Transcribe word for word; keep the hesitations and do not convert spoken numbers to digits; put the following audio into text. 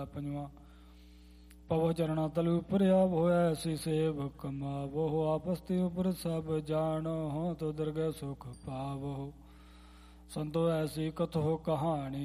ਪੰਜਵਾਂ ਪਵੋ ਚਰਣਾ ਤਲੁ ਉਪਰ ਆਵੋ ਐਸੀ ਸੇਵ ਕਮਾਵੋ ਆਪਸ ਤੇ ਉਪਰ ਸਭ ਜਾਣੋ ਤੋ ਦਰਗਹਿ ਸੁਖ ਪਾਵੋ ਸੰਤੋ ਐਸੀ ਕਥੋ ਕਹਾਣੀ